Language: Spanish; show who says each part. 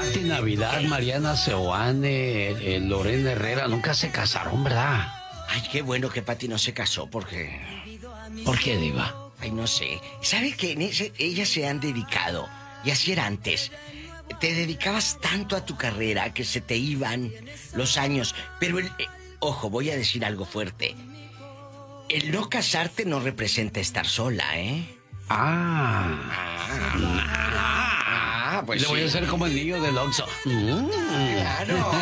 Speaker 1: Pati Navidad, Mariana Seoane, Lorena Herrera, nunca se casaron, ¿verdad?
Speaker 2: Ay, qué bueno que Pati no se casó porque...
Speaker 1: ¿Por qué, diva?
Speaker 2: Ay, no sé. ¿Sabe que ellas se han dedicado? Y así era antes. Te dedicabas tanto a tu carrera que se te iban los años. Pero ojo, voy a decir algo fuerte. El no casarte no representa estar sola, ¿eh?
Speaker 1: Pues le voy a hacer como el niño del Oxxo.
Speaker 2: Claro.